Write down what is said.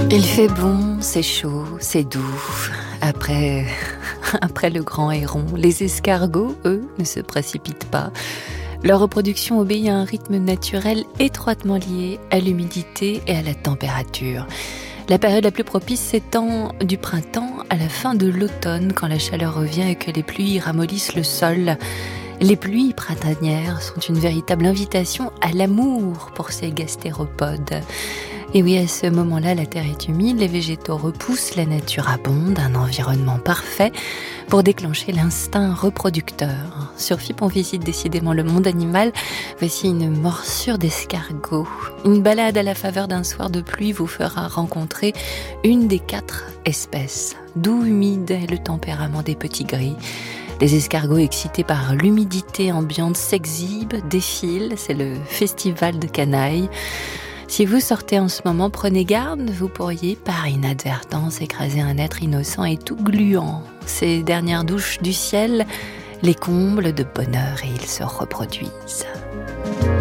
Il fait bon, c'est chaud, c'est doux. Après le grand héron, les escargots, eux, ne se précipitent pas. Leur reproduction obéit à un rythme naturel étroitement lié à l'humidité et à la température. La période la plus propice s'étend du printemps à la fin de l'automne, quand la chaleur revient et que les pluies ramollissent le sol. Les pluies printanières sont une véritable invitation à l'amour pour ces gastéropodes. Et oui, à ce moment-là, la terre est humide, les végétaux repoussent, la nature abonde, un environnement parfait pour déclencher l'instinct reproducteur. Sur FIP, on visite décidément le monde animal. Voici une morsure d'escargot. Une balade à la faveur d'un soir de pluie vous fera rencontrer une des 4 espèces. Doux, humide est le tempérament des petits gris. Les escargots excités par l'humidité ambiante s'exhibent, défilent, c'est le festival de canaille. Si vous sortez en ce moment, prenez garde, vous pourriez par inadvertance écraser un être innocent et tout gluant. Ces dernières douches du ciel les comblent de bonheur et ils se reproduisent.